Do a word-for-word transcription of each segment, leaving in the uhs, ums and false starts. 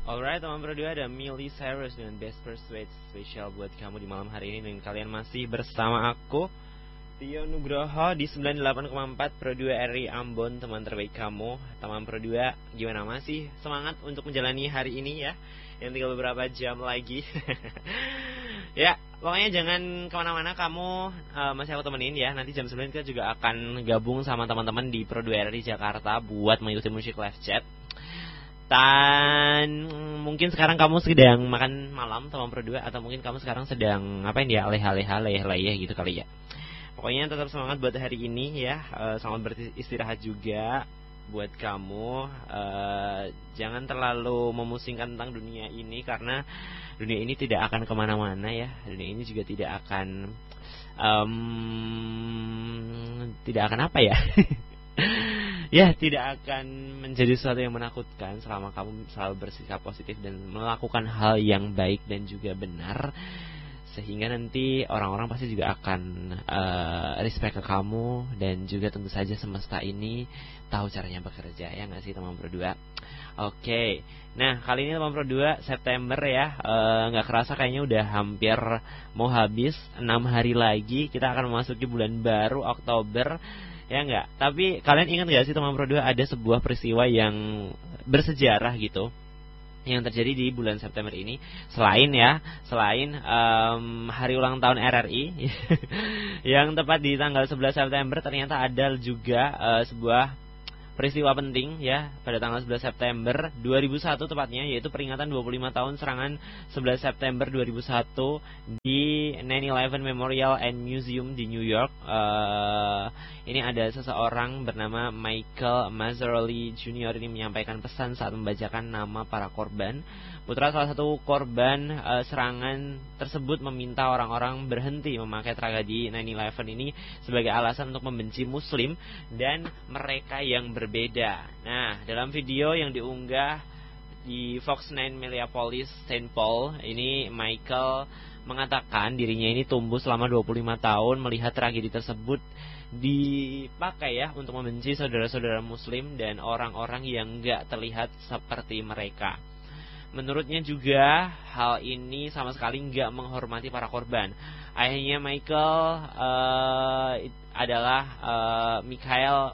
Alright, teman berdua, ada Miley Cyrus dengan Best Persuade spesial buat kamu di malam hari ini. Dan kalian masih bersama aku, Tio Nugroho, di sembilan puluh delapan koma empat Pro dua R I Ambon, teman terbaik kamu. Teman Pro dua, gimana, masih semangat untuk menjalani hari ini ya? Yang tinggal beberapa jam lagi. Ya, pokoknya jangan kemana-mana, kamu uh, masih aku temenin ya. Nanti jam sembilan kita juga akan gabung sama teman-teman di Pro dua R I Jakarta buat mengikuti musik live chat. Dan mungkin sekarang kamu sedang makan malam, teman Pro dua, atau mungkin kamu sekarang sedang ngapain ya, leha-leha, leyeh-leyeh gitu kali ya. Pokoknya tetap semangat buat hari ini ya. uh, Selamat beristirahat juga buat kamu. uh, Jangan terlalu memusingkan tentang dunia ini, karena dunia ini tidak akan kemana-mana ya. Dunia ini juga tidak akan um, Tidak akan apa ya Ya, tidak akan menjadi sesuatu yang menakutkan selama kamu selalu bersikap positif dan melakukan hal yang baik dan juga benar. Sehingga nanti orang-orang pasti juga akan uh, respect ke kamu. Dan juga tentu saja semesta ini tahu caranya bekerja, ya nggak sih teman Pro dua? Oke, okay. Nah kali ini teman Pro dua, September ya, nggak uh, kerasa kayaknya udah hampir mau habis. Enam hari lagi kita akan memasuki bulan baru, Oktober. Ya enggak, tapi kalian ingat gak sih teman Pro dua, ada sebuah peristiwa yang bersejarah gitu yang terjadi di bulan September ini. Selain ya, selain um, hari ulang tahun R R I yang tepat di tanggal sebelas September, ternyata ada juga uh, sebuah peristiwa penting ya pada tanggal sebelas September dua ribu satu tepatnya, yaitu peringatan dua puluh lima tahun serangan sebelas September dua ribu satu di nine eleven Memorial and Museum di New York. Uh, ini ada seseorang bernama Michael Mazzaroli Junior ini menyampaikan pesan saat membacakan nama para korban. Putra salah satu korban uh, serangan tersebut meminta orang-orang berhenti memakai tragedi nine eleven ini sebagai alasan untuk membenci Muslim dan mereka yang berbeda. Nah, dalam video yang diunggah di Fox nine Minneapolis Saint Paul, ini Michael mengatakan dirinya ini tumbuh selama dua puluh lima tahun melihat tragedi tersebut dipakai ya untuk membenci saudara-saudara Muslim dan orang-orang yang gak terlihat seperti mereka. Menurutnya juga hal ini sama sekali nggak menghormati para korban. Ayahnya Michael uh, adalah uh, Mikhail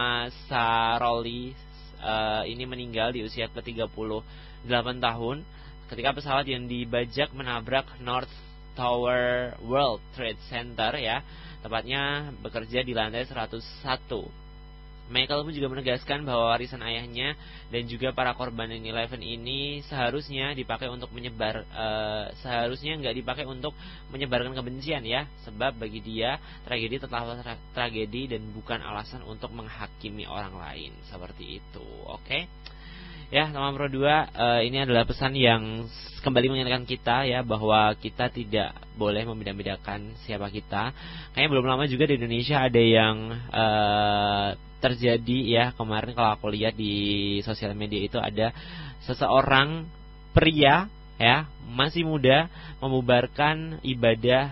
Mazzaroli. uh, Ini meninggal di usia ke tiga puluh delapan tahun ketika pesawat yang dibajak menabrak North Tower World Trade Center ya, tepatnya bekerja di lantai seratus satu. Michael pun juga menegaskan bahwa warisan ayahnya dan juga para korban nine eleven ini seharusnya dipakai untuk menyebar uh, seharusnya nggak dipakai untuk menyebarkan kebencian ya, sebab bagi dia tragedi tetaplah tra tragedi dan bukan alasan untuk menghakimi orang lain seperti itu. Oke, okay? Ya teman Pro dua, uh, ini adalah pesan yang kembali mengingatkan kita ya bahwa kita tidak boleh membeda-bedakan siapa kita. Kayaknya belum lama juga di Indonesia ada yang uh, terjadi ya, kemarin kalau aku lihat di sosial media itu ada seseorang pria ya masih muda membubarkan ibadah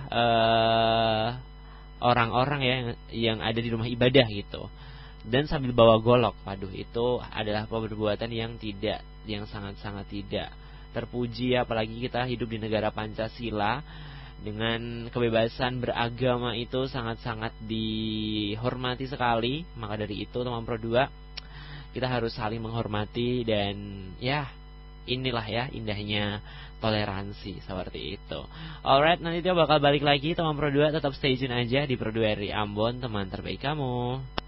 orang-orang uh, ya yang, yang ada di rumah ibadah gitu, dan sambil bawa golok. Waduh, itu adalah perbuatan yang tidak yang sangat-sangat tidak terpuji, apalagi kita hidup di negara Pancasila dengan kebebasan beragama itu sangat-sangat dihormati sekali. Maka dari itu teman Pro dua, kita harus saling menghormati dan ya inilah ya indahnya toleransi seperti itu. Alright, nanti dia bakal balik lagi teman Pro dua, tetap stay tune aja di Pro dua R I Ambon, teman terbaik kamu.